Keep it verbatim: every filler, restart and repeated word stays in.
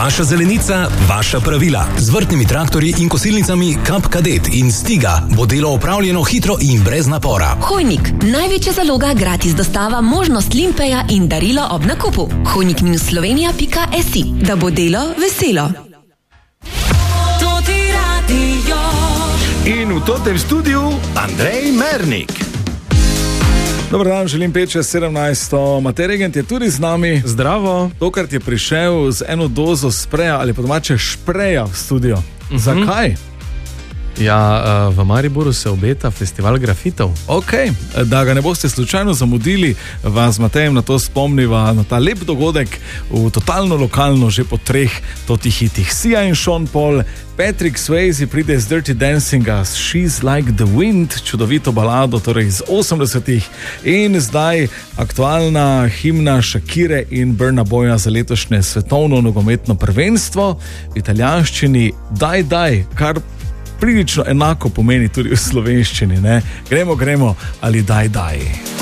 Vaša zelenica, vaša pravila. Z vrtnimi traktorji in kosilnicami Kap Kadet in Stiga bo delo opravljeno hitro in brez napora. Hojnik. Največja zaloga, gratis dostava, možnost limpeja in darilo ob nakupu. hojnik slovenija pika si. Da bo delo veselo. In v totem studiu Andrej Mernik. Dobar dan, želim pet čez sedemnajsto. Matej Regent je tudi z nami. Zdravo. Tokrat je prišel z eno dozo spreja ali pa domače špreja v studio. Uh-huh. Zakaj? Ja, v Mariboru se obeta festival grafitov. Ok, da ga ne boste slučajno zamudili, vas Matejem na to spomniva, na ta lep dogodek v totalno lokalno že po treh totih hitih. Sia in Sean Paul, Patrick Swayze pride z Dirty Dancinga, She's Like the Wind, čudovito balado, torej iz osemdesetih, in zdaj aktualna himna Shakire in Burna Boya za letošnje svetovno nogometno prvenstvo v italijanščini Daj, daj, kar prilično enako pomeni tudi v slovenščini, ne? Gremo, gremo ali daj, daj.